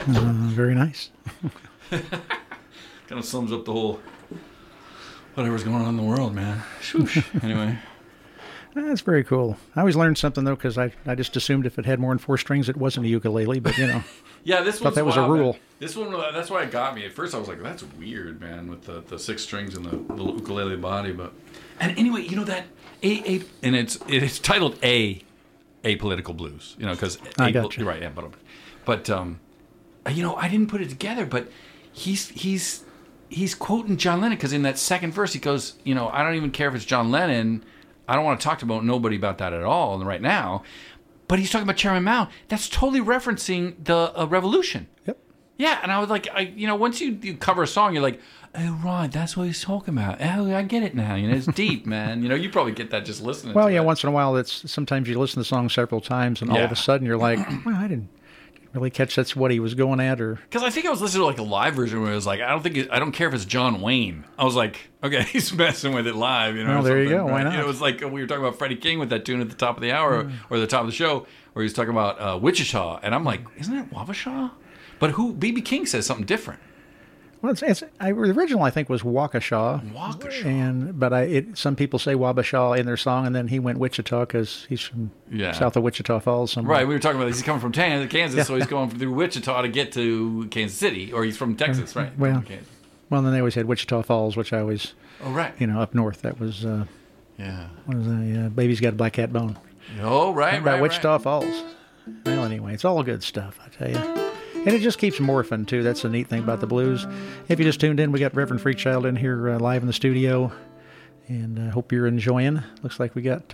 Very nice. Kind of sums up the whole whatever's going on in the world, man. Shoosh. Anyway. That's very cool. I always learned something, though, because I just assumed if it had more than 4 strings, it wasn't a ukulele, but, Yeah, this one that was a rule. Man. This one, that's why it got me. At first, I was like, "That's weird, man," with the 6 strings and the little ukulele body. But anyway, that A and it's titled Apolitical Blues. Because I got you. Right, yeah, but I didn't put it together, but he's quoting John Lennon because in that second verse he goes, I don't even care if it's John Lennon. I don't want to talk about nobody about that at all right now. But he's talking about Chairman Mao. That's totally referencing the revolution. Yep. Yeah, and I was like, once you cover a song, you're like, oh, right, that's what he's talking about. Oh, I get it now. It's deep, man. You probably get that just listening Well, to yeah, it. once in a while, sometimes you listen to the song several times, and all of a sudden you're like, well, I didn't really catch that's what he was going at, or because I think I was listening to like a live version where it was like, I don't care if it's John Wayne. I was like, okay, he's messing with it live, Well, there you go. Why not? It was like we were talking about Freddie King with that tune at the top of the hour or the top of the show, where he's talking about Wichita, and I'm like, isn't that Wabasha? But B.B. King says something different. Well, the original I think was Waukesha. Waukesha. But some people say Wabasha in their song, and then he went Wichita because he's from south of Wichita Falls. Somewhere. Right, we were talking about he's coming from Kansas, so he's going through Wichita to get to Kansas City, or he's from Texas, right? Well, then they always had Wichita Falls, which I always, up north. That was, Baby's Got a Black Cat Bone. Oh, right, about Wichita Falls. Well, anyway, it's all good stuff, I tell you. And it just keeps morphing, too. That's the neat thing about the blues. If you just tuned in, we got Reverend Freakchild in here live in the studio. And I hope you're enjoying. Looks like we got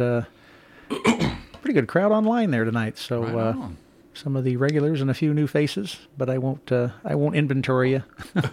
pretty good crowd online there tonight. So some of the regulars and a few new faces. But I won't inventory you.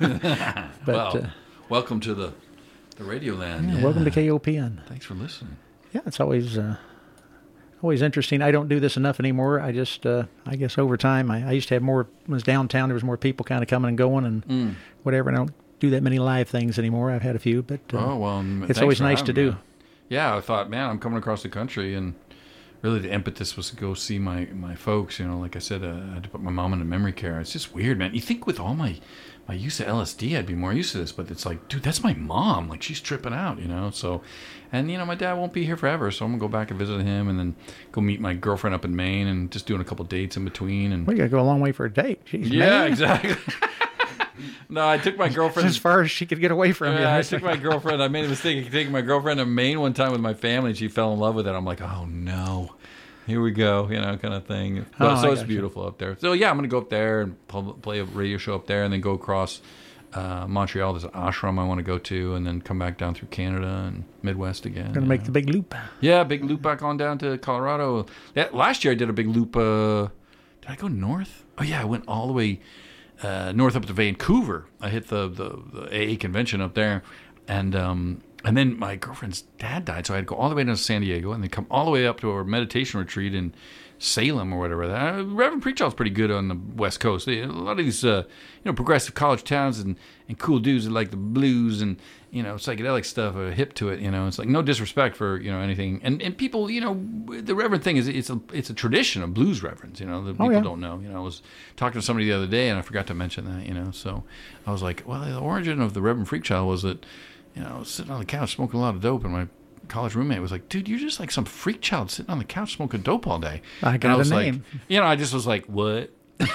But welcome to the radio land. Yeah. Welcome to KOPN. Thanks for listening. Yeah, it's always interesting. I don't do this enough anymore. I just, I guess over time, I used to have more, when I was downtown, there was more people kind of coming and going and whatever. I don't do that many live things anymore. I've had a few, but it's always nice to do. Yeah, I thought, man, I'm coming across the country, and really the impetus was to go see my folks. Like I said, I had to put my mom into memory care. It's just weird, man. You think with all my use of LSD, I'd be more used to this, but it's like, dude, that's my mom. Like, she's tripping out, So, and, my dad won't be here forever, so I'm going to go back and visit him and then go meet my girlfriend up in Maine and just doing a couple dates in between. And you got to go a long way for a date. Jeez, yeah, Maine? Exactly. No, I took my girlfriend. As far as she could get away from you. I took my girlfriend. I made a mistake of taking my girlfriend to Maine one time with my family, and she fell in love with it. I'm like, oh, no. Here we go, kind of thing. But, so it's beautiful up there. So, yeah, I'm going to go up there and play a radio show up there and then go across Montreal. There's an ashram I want to go to, and then come back down through Canada and Midwest again. Going to make the big loop. Yeah, big loop back on down to Colorado. Yeah, last year I did a big loop. Did I go north? Oh, yeah, I went all the way north up to Vancouver. I hit the AA convention up there, and then my girlfriend's dad died, so I had to go all the way down to San Diego and then come all the way up to our meditation retreat in Salem or whatever. Reverend Preachall's pretty good on the West Coast. A lot of these, progressive college towns and cool dudes that like the blues and, psychedelic stuff are hip to it. It's like no disrespect for, anything. And people, the Reverend thing is it's a tradition of blues reverends, that people don't know. I was talking to somebody the other day and I forgot to mention that, so I was like, well, the origin of the Reverend Freakchild was that, I was sitting on the couch smoking a lot of dope, and my college roommate was like, dude, you're just like some freak child sitting on the couch smoking dope all day. I got a name. Like, I just was like, what?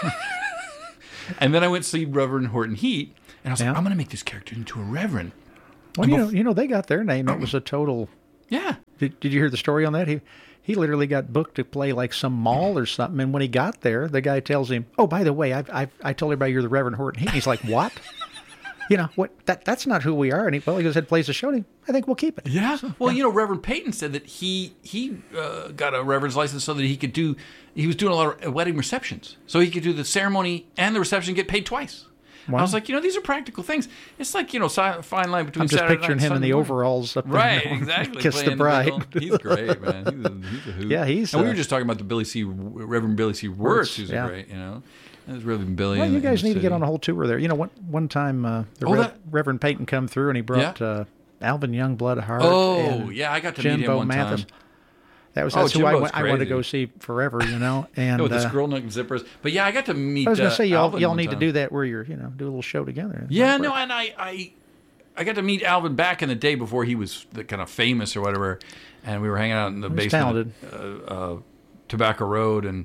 And then I went to see Reverend Horton Heat, and I was like, I'm going to make this character into a reverend. Well, they got their name. It was a total... Yeah. Did you hear the story on that? He literally got booked to play like some mall or something, and when he got there, the guy tells him, oh, by the way, I told everybody you're the Reverend Horton Heat. And he's like, what? What? That's not who we are. And he goes ahead and plays the show. I think we'll keep it. Yeah. So, Reverend Peyton said that he got a reverend's license so that he was doing a lot of wedding receptions. So he could do the ceremony and the reception, get paid twice. Wow. I was like, these are practical things. It's like, fine line between I'm just Saturday picturing night and him in the morning. overalls up there. Right, exactly. Kiss the bride. He's great, man. He's a hoot. Yeah, he's... And we were just talking about the Reverend Billy C. Wirtz, who's great, It was really Billy. Well, you guys need to get on a whole tour there. One time Reverend Peyton come through and he brought Alvin Youngblood Hart. Oh, yeah, I got to meet him one Mathis. time. That's Oh, who I Jimbo's went. I wanted to crazy. go see forever, you know. And with the scroll neck zippers. But yeah, I got to meet. I was going to say y'all Alvin one need to time. do that where you're, do a little show together. Yeah, no, and I got to meet Alvin back in the day before he was kind of famous or whatever, and we were hanging out in the basement of Tobacco Road, and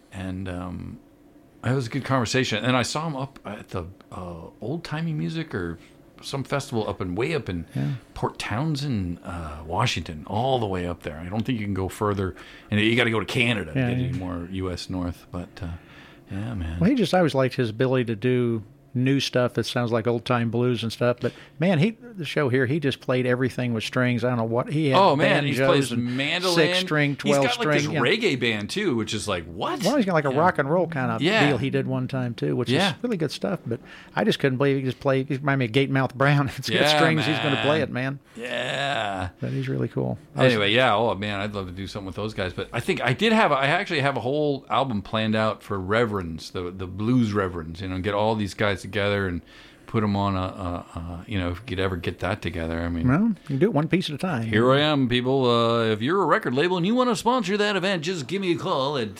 it was a good conversation. And I saw him up at the Old Timey Music or some festival way up in Port Townsend, Washington, all the way up there. I don't think you can go further, and you got to go to Canada to get any more U.S. North. But yeah, man. Well, I always liked his ability to do new stuff that sounds like old time blues and stuff. But man, the show here, he just played everything with strings. I don't know what he had. Oh man, he plays and mandolin, 6-string, 12-string. He's got like this reggae band too, which is like what? Well, he's got like a rock and roll kind of deal he did one time too, which is really good stuff. But I just couldn't believe he just played. He reminded me of Gatemouth Brown. It's got strings. Man. He's going to play it, man. Yeah, but he's really cool. Anyway, oh man, I'd love to do something with those guys. But I think I actually have a whole album planned out for Reverends, the blues Reverends. Get all these guys together and put them on if you could ever get that together. I mean, well, you can do it one piece at a time. Here I am, people. If you're a record label and you want to sponsor that event, just give me a call at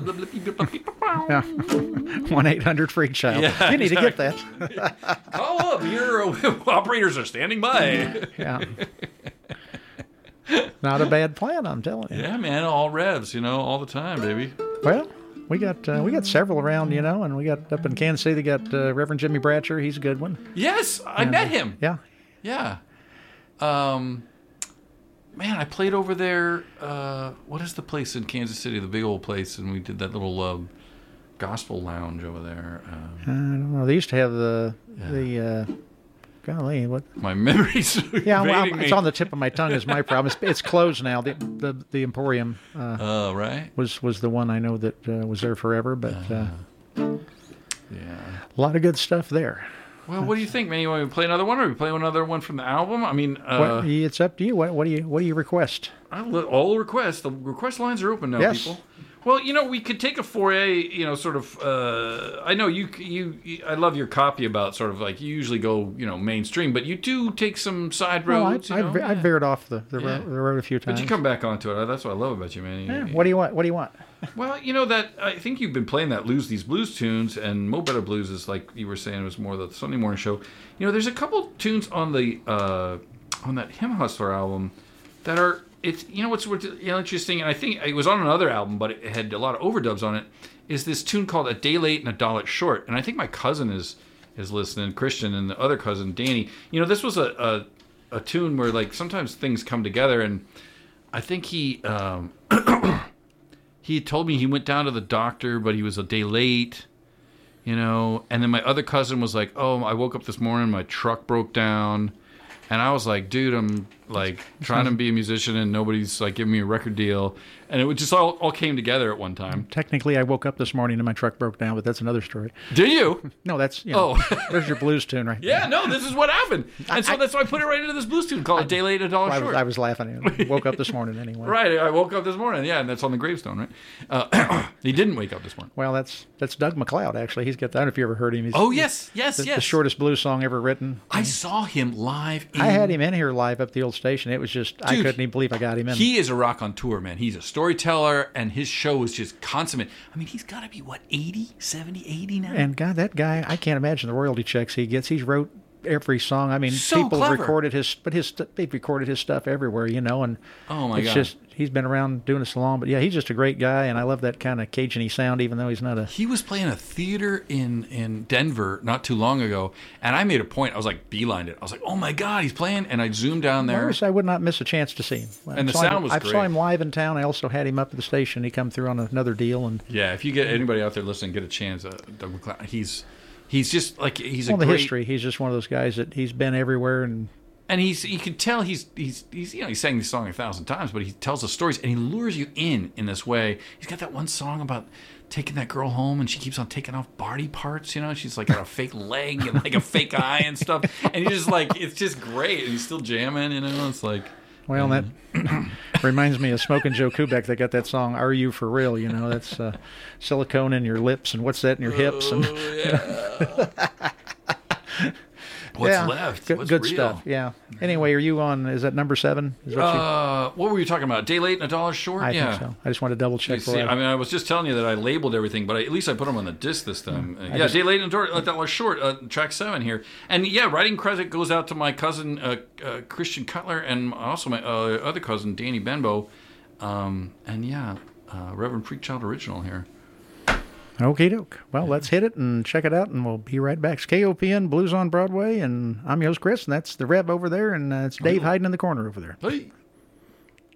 1-800-FREAK-CHILD. Yeah, you need to get that. Call up. Your operators are standing by. Yeah. Not a bad plan, I'm telling you. Yeah, man. All revs, all the time, baby. Well, we got several around, and we got up in Kansas City. They got Reverend Jimmy Bratcher. He's a good one. Yes, I met him. Yeah. Yeah. Man, I played over there. What is the place in Kansas City? The big old place, and we did that little gospel lounge over there. I don't know. They used to have the golly, what? My memories. It's on the tip of my tongue. Is my problem. It's closed now. The Emporium. Right. Was the one I know that was there forever, but yeah, a lot of good stuff there. Well, what do you think, man? You want to play another one, or we play another one from the album? I mean, it's up to you. What do you request? All requests. The request lines are open now, people. Well, we could take a foray, sort of. I know you. I love your copy about sort of like you usually go, mainstream, but you do take some side roads. I've veered off the road a few times. But you come back onto it. That's what I love about you, man. What do you want? What do you want? Well, that I think you've been playing that Lose These Blues tunes, and Mo Better Blues is like you were saying, it was more the Sunday morning show. There's a couple tunes on the on that Hymn Hustler album that are. It's what's interesting, and I think it was on another album, but it had a lot of overdubs on it. Is this tune called "A Day Late and a Dollar Short"? And I think my cousin is listening, Christian, and the other cousin Danny. This was a tune where like sometimes things come together, and I think he he told me he went down to the doctor, but he was a day late. And then my other cousin was like, "Oh, I woke up this morning, my truck broke down." And I was like, dude, I'm like trying to be a musician and nobody's like giving me a record deal. And it would just all came together at one time. Technically, I woke up this morning and my truck broke down, but that's another story. Did you? No, that's, there's your blues tune right there. Yeah, no, this is what happened. And so that's why I put it right into this blues tune called "A Day Late, a Dollar Short." I was laughing. I woke up this morning anyway. Right, I woke up this morning. Yeah, and that's on the gravestone, right? He didn't wake up this morning. Well, that's Doug McLeod, actually. He's got, I don't know if you ever heard him. Yes. The shortest blues song ever written. I saw him live. I had him in here live up the old station. It was just, dude, I couldn't even believe I got him in. He is a rock on tour, man. He's a storyteller, and his show is just consummate. I mean, he's got to be, 70, 80 now? And God, that guy, I can't imagine the royalty checks he gets. He's wrote every song. I mean, so people clever. recorded they've recorded his stuff everywhere, and oh my God. Just, he's been around doing it so long. But yeah, he's just a great guy, and I love that kind of Cajun-y sound, even though he's not a... He was playing a theater in Denver not too long ago, and I made a point. I was like, beelined it. I was like, oh my God, he's playing, and I zoomed down there. I would not miss a chance to see him. And the sound was great. I saw him live in town. I also had him up at the station. He come through on another deal. And yeah, if you get anybody out there listening, get a chance. Doug McLeod, he's just like he's the history. He's just one of those guys that he's been everywhere, and you can tell he's sang this song 1,000 times, but he tells the stories and he lures you in this way. He's got that one song about taking that girl home, and she keeps on taking off body parts. She's like got a fake leg and like a fake eye and stuff, and he's just like, it's just great, and he's still jamming. It's like. Well, that reminds me of Smokin' Joe Kubek. They got that song, "Are You For Real?" That's silicone in your lips, and what's that in your hips? And yeah. What's left? What's good real? stuff. Yeah. Anyway, are you on? Is that number 7? Is What were you talking about? Day late and a dollar short? I yeah. think so. I just want to double check. I mean, I was just telling you that I labeled everything, but at least I put them on the disc this time. Day late and a dollar short. Track 7 here, and writing credit goes out to my cousin Christian Cutler, and also my other cousin Danny Benbow, Reverend Freakchild original here. Okie doke. Well, let's hit it and check it out, and we'll be right back. It's KOPN Blues on Broadway, and I'm your host, Chris, and that's the Rev over there, and it's Dave hiding in the corner over there. Hey.